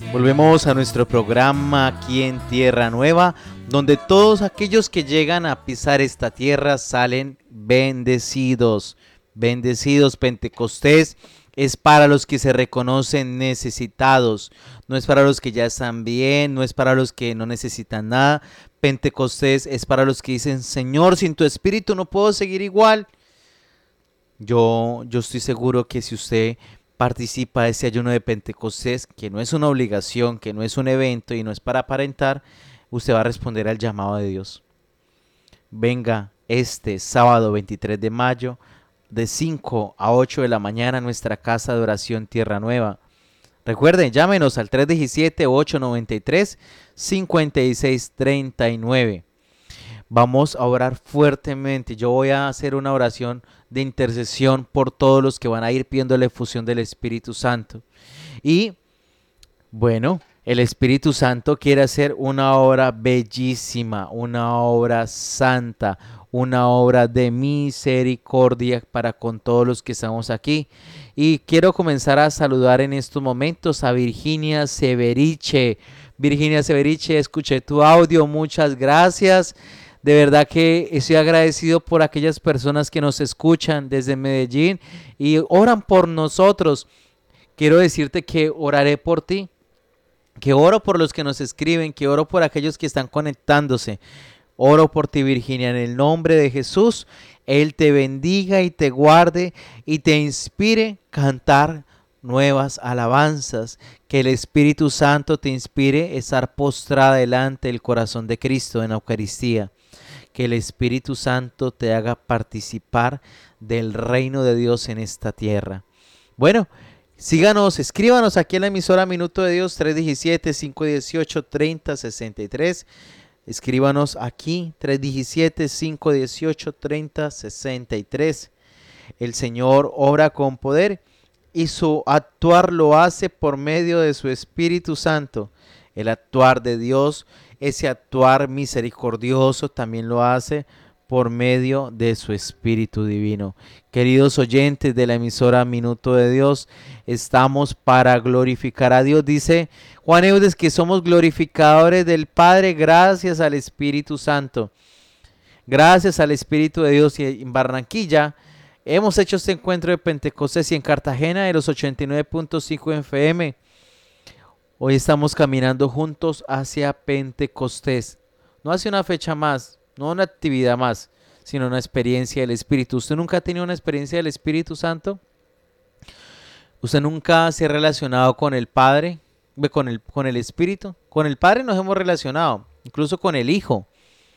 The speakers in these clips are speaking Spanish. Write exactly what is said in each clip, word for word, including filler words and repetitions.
Volvemos a nuestro programa aquí en Tierra Nueva, donde todos aquellos que llegan a pisar esta tierra salen bendecidos. Bendecidos. Pentecostés es para los que se reconocen necesitados, no es para los que ya están bien, no es para los que no necesitan nada. Pentecostés es para los que dicen: Señor, sin tu espíritu no puedo seguir igual. Yo, yo estoy seguro que si usted participa de este ayuno de Pentecostés, que no es una obligación, que no es un evento y no es para aparentar, usted va a responder al llamado de Dios. Venga este sábado veintitrés de mayo de cinco a ocho de la mañana a nuestra casa de oración Tierra Nueva. Recuerden, llámenos al tres uno siete, ocho nueve tres, cinco seis tres nueve. Vamos a orar fuertemente. Yo voy a hacer una oración de intercesión por todos los que van a ir pidiendo la efusión del Espíritu Santo. Y bueno, el Espíritu Santo quiere hacer una obra bellísima, una obra santa, una obra de misericordia para con todos los que estamos aquí. Y quiero comenzar a saludar en estos momentos a Virginia Severiche. Virginia Severiche, escuché tu audio, muchas gracias. De verdad que estoy agradecido por aquellas personas que nos escuchan desde Medellín y oran por nosotros. Quiero decirte que oraré por ti, que oro por los que nos escriben, que oro por aquellos que están conectándose. Oro por ti, Virginia, en el nombre de Jesús. Él te bendiga y te guarde y te inspire a cantar nuevas alabanzas. Que el Espíritu Santo te inspire a estar postrada delante del corazón de Cristo en la Eucaristía. Que el Espíritu Santo te haga participar del reino de Dios en esta tierra. Bueno, síganos, escríbanos aquí en la emisora Minuto de Dios, tres uno siete, cinco uno ocho, tres cero seis tres. Escríbanos aquí, tres uno siete, cinco uno ocho, tres cero seis tres. El Señor obra con poder y su actuar lo hace por medio de su Espíritu Santo. El actuar de Dios, ese actuar misericordioso, también lo hace por medio de su Espíritu Divino. Queridos oyentes de la emisora Minuto de Dios, estamos para glorificar a Dios. Dice Juan Eudes que somos glorificadores del Padre gracias al Espíritu Santo. Gracias al Espíritu de Dios. Y en Barranquilla hemos hecho este encuentro de Pentecostés y en Cartagena de los ochenta y nueve punto cinco F M. Hoy estamos caminando juntos hacia Pentecostés. No hacia una fecha más, no una actividad más, sino una experiencia del Espíritu. ¿Usted nunca ha tenido una experiencia del Espíritu Santo? ¿Usted nunca se ha relacionado con el Padre, con el, con el Espíritu? Con el Padre nos hemos relacionado, incluso con el Hijo.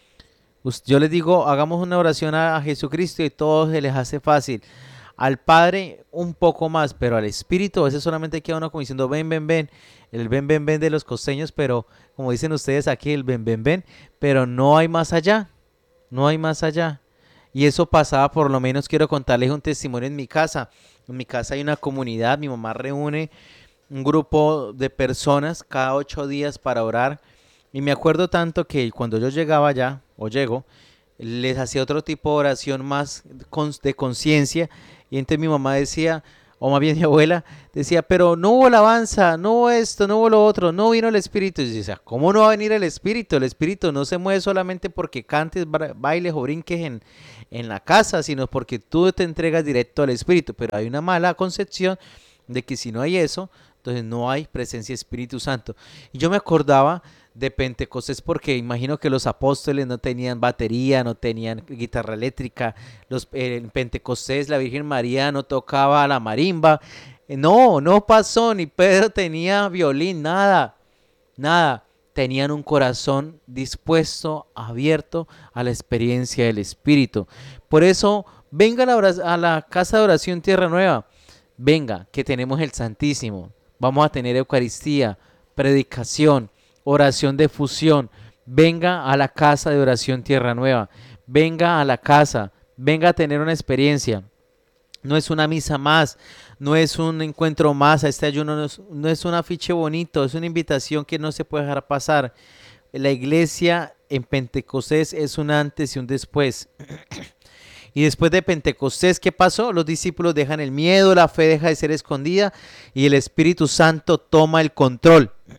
Yo les digo, hagamos una oración a Jesucristo y todo se les hace fácil. Al Padre un poco más, pero al Espíritu a veces solamente queda uno como diciendo ven, ven, ven, el ven, ven, ven de los costeños, pero como dicen ustedes aquí, el ven, ven, ven, pero no hay más allá, no hay más allá. Y eso pasaba, por lo menos quiero contarles un testimonio en mi casa. En mi casa hay una comunidad, mi mamá reúne un grupo de personas cada ocho días para orar. Y me acuerdo tanto que cuando yo llegaba allá, o llego, les hacía otro tipo de oración más de conciencia. Y entonces mi mamá decía, o más bien mi abuela, decía, pero no hubo alabanza, no hubo esto, no hubo lo otro, no vino el Espíritu. Y yo decía, ¿cómo no va a venir el Espíritu? El Espíritu no se mueve solamente porque cantes, bailes o brinques en, en la casa, sino porque tú te entregas directo al Espíritu. Pero hay una mala concepción de que si no hay eso, entonces no hay presencia de Espíritu Santo. Y yo me acordaba de Pentecostés porque imagino que los apóstoles no tenían batería, no tenían guitarra eléctrica. Los, eh, en Pentecostés la Virgen María no tocaba la marimba. No, no pasó, ni Pedro tenía violín, nada, nada. Tenían un corazón dispuesto, abierto a la experiencia del Espíritu. Por eso, venga a la, a la casa de oración Tierra Nueva. Venga, que tenemos el Santísimo. Vamos a tener Eucaristía, predicación, oración de fusión. Venga a la casa de oración Tierra Nueva. Venga a la casa. Venga a tener una experiencia. No es una misa más. No es un encuentro más a este ayuno. No es, no es un afiche bonito. Es una invitación que no se puede dejar pasar. La iglesia en Pentecostés es un antes y un después. Y después de Pentecostés, ¿qué pasó? Los discípulos dejan el miedo, la fe deja de ser escondida y el Espíritu Santo toma el control.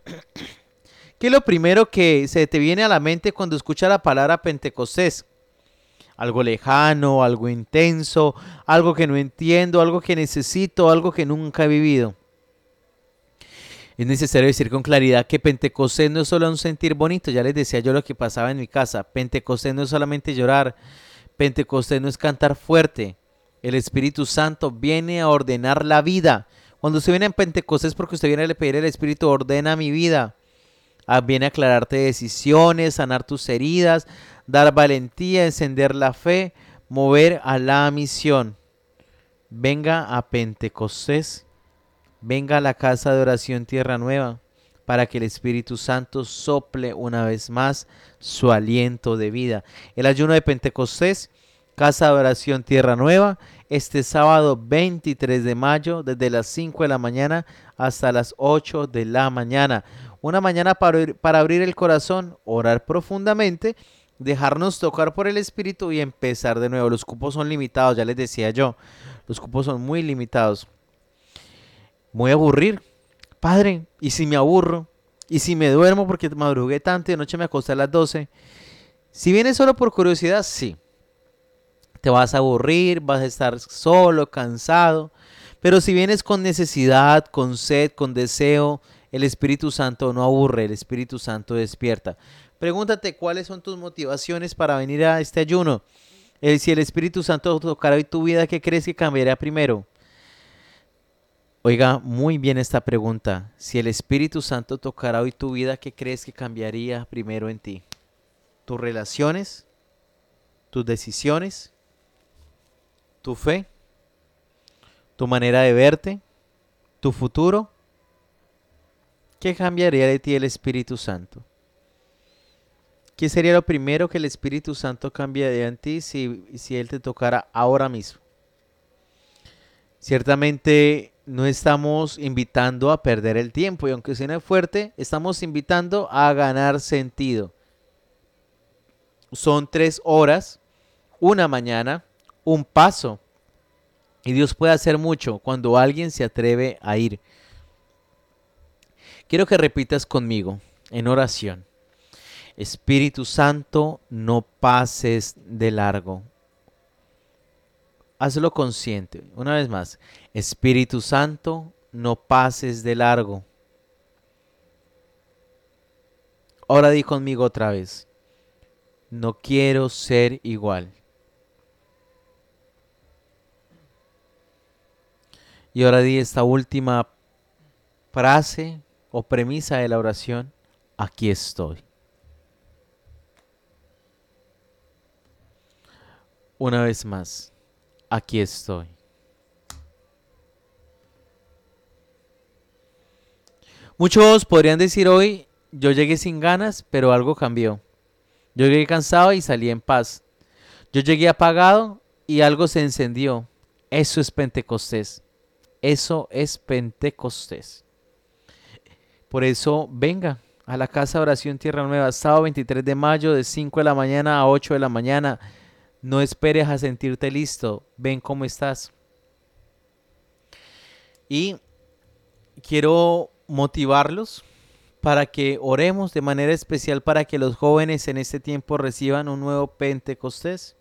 ¿Qué es lo primero que se te viene a la mente cuando escuchas la palabra Pentecostés? Algo lejano, algo intenso, algo que no entiendo, algo que necesito, algo que nunca he vivido. Es necesario decir con claridad que Pentecostés no es solo un sentir bonito, ya les decía yo lo que pasaba en mi casa. Pentecostés no es solamente llorar, Pentecostés no es cantar fuerte. El Espíritu Santo viene a ordenar la vida. Cuando usted viene en Pentecostés es porque usted viene a pedir al Espíritu, ordena mi vida. Ah, viene a aclararte decisiones, sanar tus heridas, dar valentía, encender la fe, mover a la misión. Venga a Pentecostés, venga a la casa de oración Tierra Nueva, para que el Espíritu Santo sople una vez más su aliento de vida. El ayuno de Pentecostés, casa de oración Tierra Nueva, este sábado veintitrés de mayo, desde las cinco de la mañana hasta las ocho de la mañana. Una mañana para, para abrir el corazón, orar profundamente, dejarnos tocar por el Espíritu y empezar de nuevo. Los cupos son limitados, ya les decía yo, los cupos son muy limitados. Me voy a aburrir, padre, ¿y si me aburro? ¿Y si me duermo porque madrugué tanto y de noche me acosté a las doce? Si vienes solo por curiosidad, sí. Te vas a aburrir, vas a estar solo, cansado. Pero si vienes con necesidad, con sed, con deseo, el Espíritu Santo no aburre, el Espíritu Santo despierta. Pregúntate cuáles son tus motivaciones para venir a este ayuno. Eh, si el Espíritu Santo tocara hoy tu vida, ¿qué crees que cambiaría primero? Oiga muy bien esta pregunta. Si el Espíritu Santo tocara hoy tu vida, ¿qué crees que cambiaría primero en ti? ¿Tus relaciones? ¿Tus decisiones? ¿Tu fe? ¿Tu manera de verte? ¿Tu futuro? ¿Qué cambiaría de ti el Espíritu Santo? ¿Qué sería lo primero que el Espíritu Santo cambiaría en ti si, si Él te tocara ahora mismo? Ciertamente no estamos invitando a perder el tiempo y aunque suene fuerte, estamos invitando a ganar sentido. Son tres horas, una mañana, un paso. Y Dios puede hacer mucho cuando alguien se atreve a ir. Quiero que repitas conmigo en oración. Espíritu Santo, no pases de largo. Hazlo consciente. Una vez más. Espíritu Santo, no pases de largo. Ahora di conmigo otra vez. No quiero ser igual. Y ahora di esta última frase o premisa de la oración. Aquí estoy. Una vez más. Aquí estoy. Muchos podrían decir hoy, yo llegué sin ganas, pero algo cambió. Yo llegué cansado y salí en paz. Yo llegué apagado y algo se encendió. Eso es Pentecostés. Eso es Pentecostés. Por eso, venga a la casa de oración Tierra Nueva, sábado veintitrés de mayo, de cinco de la mañana a ocho de la mañana. No esperes a sentirte listo. Ven cómo estás. Y quiero motivarlos para que oremos de manera especial para que los jóvenes en este tiempo reciban un nuevo Pentecostés.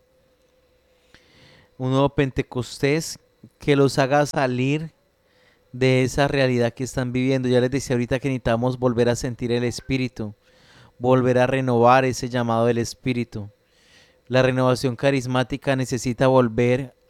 Un nuevo Pentecostés que los haga salir de esa realidad que están viviendo. Ya les decía ahorita que necesitamos volver a sentir el Espíritu, volver a renovar ese llamado del Espíritu. La renovación carismática necesita volver